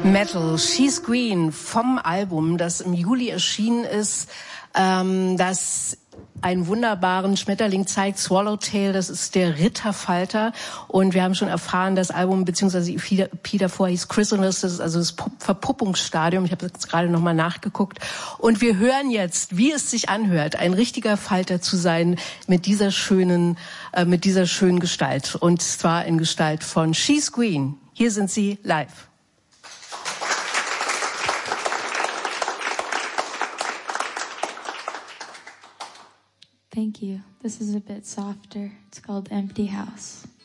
Metal, She's Green vom Album, das im Juli erschienen ist, das einen wunderbaren Schmetterling zeigt, Swallowtail, das ist der Ritterfalter. Und wir haben schon erfahren, das Album, beziehungsweise EP davor hieß Chrysalis, das ist also das Verpuppungsstadium. Ich habe jetzt gerade nochmal nachgeguckt. Und wir hören jetzt, wie es sich anhört, ein richtiger Falter zu sein mit dieser schönen Gestalt. Und zwar in Gestalt von She's Green. Hier sind sie live. Thank you. This is a bit softer. It's called Empty House.